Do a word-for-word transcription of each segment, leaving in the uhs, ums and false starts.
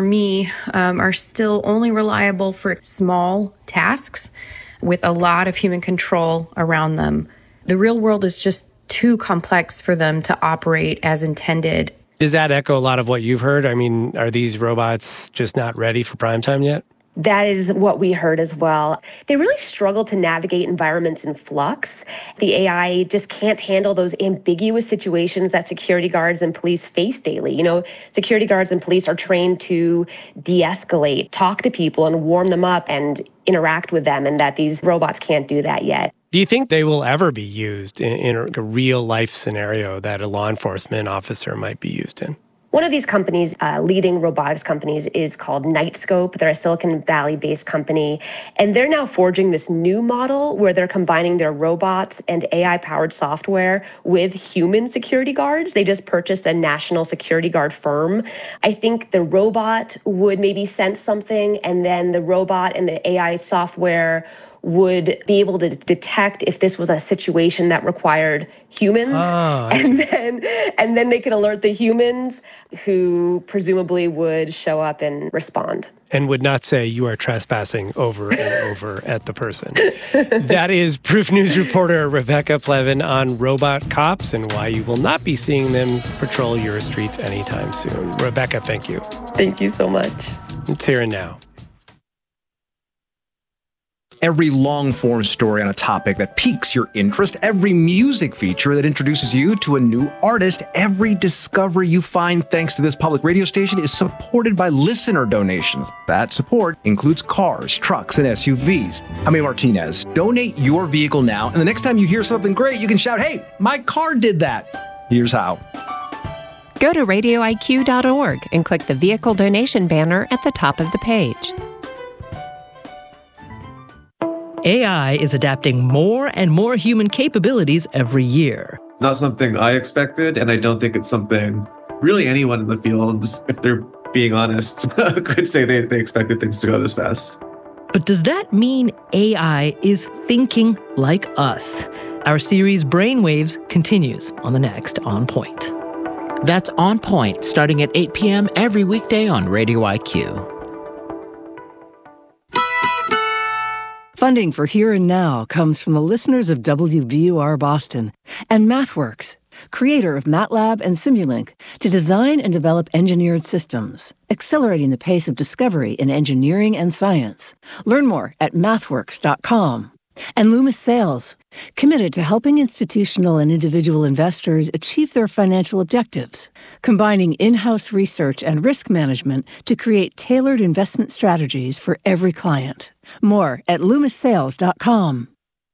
me, um, are still only reliable for small tasks with a lot of human control around them. The real world is just too complex for them to operate as intended. Does that echo a lot of what you've heard? I mean, are these robots just not ready for prime time yet? That is what we heard as well. They really struggle to navigate environments in flux. The A I just can't handle those ambiguous situations that security guards and police face daily. You know, security guards and police are trained to de-escalate, talk to people and warm them up and interact with them, and that these robots can't do that yet. Do you think they will ever be used in, in a real life scenario that a law enforcement officer might be used in? One of these companies, uh, leading robotics companies, is called Knightscope. They're a Silicon Valley-based company, and they're now forging this new model where they're combining their robots and A I-powered software with human security guards. They just purchased a national security guard firm. I think the robot would maybe sense something, and then the robot and the A I software would be able to detect if this was a situation that required humans, oh, and then and then they could alert the humans, who presumably would show up and respond. And would not say you are trespassing over and over at the person. That is Proof News reporter Rebecca Plevin on robot cops and why you will not be seeing them patrol your streets anytime soon. Rebecca, thank you. Thank you so much. It's Here and Now. Every long-form story on a topic that piques your interest, every music feature that introduces you to a new artist, every discovery you find thanks to this public radio station is supported by listener donations. That support includes cars, trucks, and S U Vs. Jaime Martinez, donate your vehicle now, and the next time you hear something great, you can shout, "Hey, my car did that." Here's how. Go to radio I Q dot org and click the vehicle donation banner at the top of the page. A I is adapting more and more human capabilities every year. It's not something I expected, and I don't think it's something really anyone in the field, if they're being honest, could say they, they expected things to go this fast. But does that mean A I is thinking like us? Our series Brainwaves continues on the next On Point. That's On Point, starting at eight p.m. every weekday on Radio I Q. Funding for Here and Now comes from the listeners of W B U R Boston and MathWorks, creator of MATLAB and Simulink, to design and develop engineered systems, accelerating the pace of discovery in engineering and science. Learn more at mathworks dot com. And Loomis Sales, committed to helping institutional and individual investors achieve their financial objectives, combining in-house research and risk management to create tailored investment strategies for every client. More at loomis sales dot com.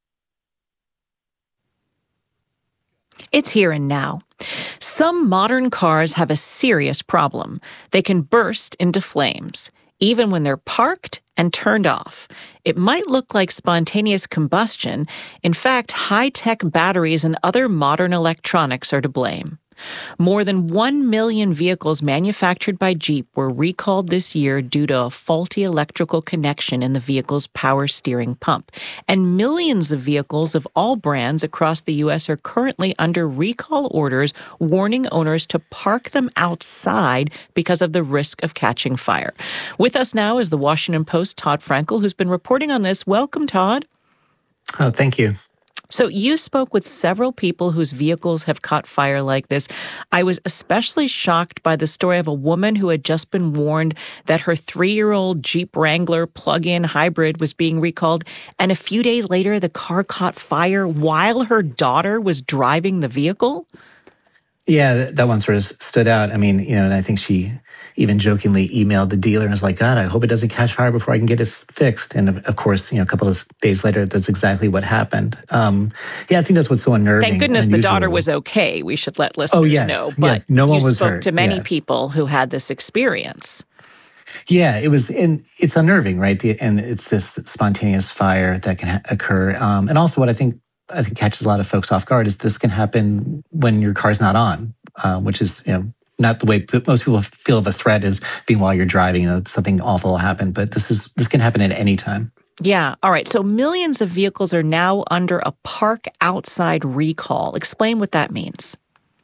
It's Here and Now. Some modern cars have a serious problem. They can burst into flames, even when they're parked and turned off. It might look like spontaneous combustion. In fact, high-tech batteries and other modern electronics are to blame. More than one million vehicles manufactured by Jeep were recalled this year due to a faulty electrical connection in the vehicle's power steering pump. And millions of vehicles of all brands across the U S are currently under recall orders warning owners to park them outside because of the risk of catching fire. With us now is the Washington Post's Todd Frankel, who's been reporting on this. Welcome, Todd. Oh, thank you. So you spoke with several people whose vehicles have caught fire like this. I was especially shocked by the story of a woman who had just been warned that her three-year-old Jeep Wrangler plug-in hybrid was being recalled, and a few days later the car caught fire while her daughter was driving the vehicle. Yeah, that one sort of stood out. I mean, you know, and I think she even jokingly emailed the dealer and was like, God, I hope it doesn't catch fire before I can get it fixed. And of course, you know, a couple of days later, that's exactly what happened. Um, yeah, I think that's what's so unnerving. Thank goodness unusual. The daughter was okay. We should let listeners oh, yes, know. But yes, no one you was spoke hurt. to many yeah. people who had this experience. Yeah, it was, and it's unnerving, right? The, and it's this spontaneous fire that can ha- occur. Um, and also what I think I think catches a lot of folks off guard is this can happen when your car's not on, uh, which is, you know, not the way most people feel of a threat is being while you're driving. You know, something awful will happen, but this is this can happen at any time. Yeah. All right. So millions of vehicles are now under a park outside recall. Explain what that means.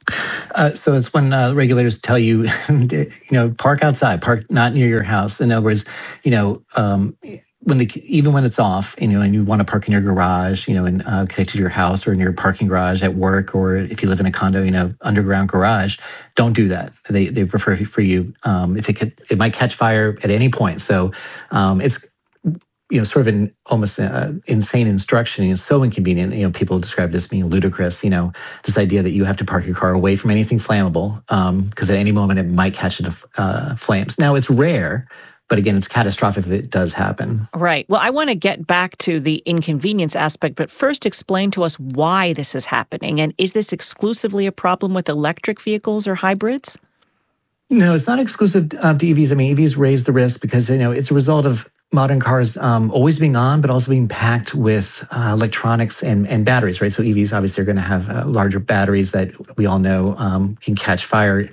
Uh, so it's when uh, regulators tell you, you know, park outside, park not near your house. In other words, you know, um, when the, even when it's off, you know, and you want to park in your garage, you know, and uh, connected to your house or in your parking garage at work, or if you live in a condo, you know, underground garage, don't do that. They they prefer for you um, if it could, it might catch fire at any point. So um, it's you know, sort of an almost uh, insane instruction. You know, so inconvenient. You know, people describe it as being ludicrous. You know, this idea that you have to park your car away from anything flammable because um, at any moment it might catch into uh, flames. Now, it's rare, but again, it's catastrophic if it does happen. Right. Well, I want to get back to the inconvenience aspect, but first explain to us why this is happening. And is this exclusively a problem with electric vehicles or hybrids? No, it's not exclusive uh, to E Vs. I mean, E Vs raise the risk because, you know, it's a result of modern cars um, always being on, but also being packed with uh, electronics and, and batteries, right? So E Vs obviously are going to have uh, larger batteries that we all know um, can catch fire,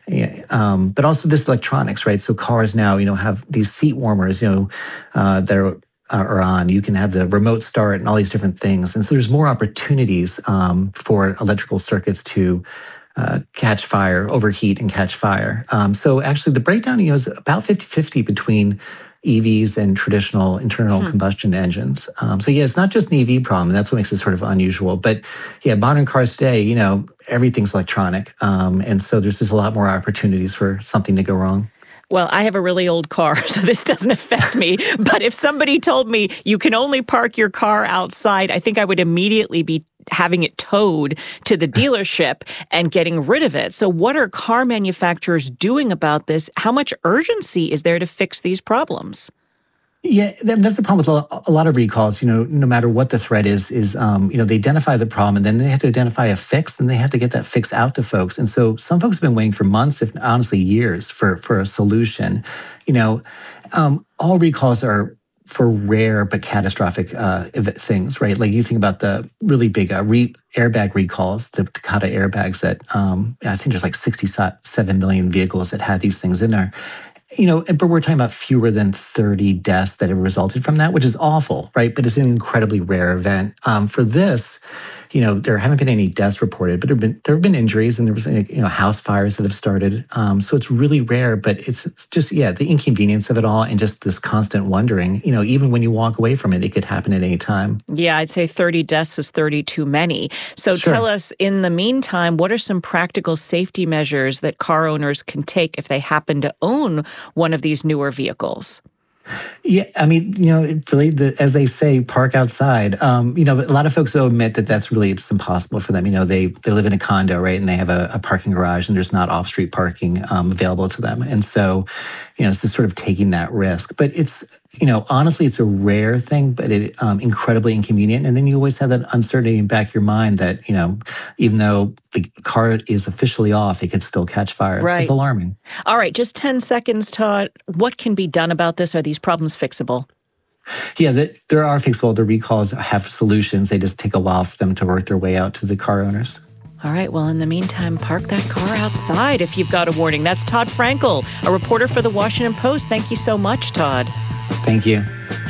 um, but also this electronics, right? So cars now, you know, have these seat warmers, you know, uh, that are, are on. You can have the remote start and all these different things. And so there's more opportunities um, for electrical circuits to Uh, catch fire, overheat, and catch fire. Um, so actually the breakdown, you know, is about fifty-fifty between E Vs and traditional internal hmm. combustion engines. Um, so yeah, it's not just an E V problem. And that's what makes it sort of unusual. But yeah, modern cars today, you know, everything's electronic. Um, and so there's just a lot more opportunities for something to go wrong. Well, I have a really old car, so this doesn't affect me. But if somebody told me you can only park your car outside, I think I would immediately be having it towed to the dealership and getting rid of it. So what are car manufacturers doing about this? How much urgency is there to fix these problems? Yeah, that's the problem with a lot of recalls. You know, no matter what the threat is, is um, you know, they identify the problem and then they have to identify a fix, and they have to get that fix out to folks. And so some folks have been waiting for months, if honestly years, for for a solution. You know, um, all recalls are for rare but catastrophic uh, things, right? Like you think about the really big uh, re- airbag recalls, the Takata airbags that um, I think there's like sixty-seven million vehicles that had these things in there. You know, but we're talking about fewer than thirty deaths that have resulted from that, which is awful, right? But it's an incredibly rare event. Um, for this, you know, there haven't been any deaths reported, but there have been there have been injuries, and there was you know house fires that have started. Um, so it's really rare, but it's, it's just yeah, the inconvenience of it all, and just this constant wondering. You know, even when you walk away from it, it could happen at any time. Yeah, I'd say thirty deaths is thirty too many. So sure. Tell us, in the meantime, what are some practical safety measures that car owners can take if they happen to own one of these newer vehicles? Yeah, I mean, you know, it really, the, as they say, park outside. Um, you know, a lot of folks will admit that that's really it's impossible for them. You know, they they live in a condo, right, and they have a, a parking garage, and there's not off-street parking um, available to them. And so, you know, it's just sort of taking that risk. But it's, you know, honestly, it's a rare thing, but it um, incredibly inconvenient. And then you always have that uncertainty in the back of your mind that, you know, even though the car is officially off, it could still catch fire. Right. It's alarming. All right, just ten seconds, Todd. What can be done about this? Are these problems fixable? Yeah, the, there are fixable. The recalls have solutions. They just take a while for them to work their way out to the car owners. All right, well, in the meantime, park that car outside if you've got a warning. That's Todd Frankel, a reporter for The Washington Post. Thank you so much, Todd. Thank you.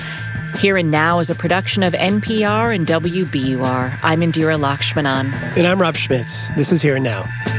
Here and Now is a production of N P R and W B U R. I'm Indira Lakshmanan. And I'm Rob Schmitz. This is Here and Now.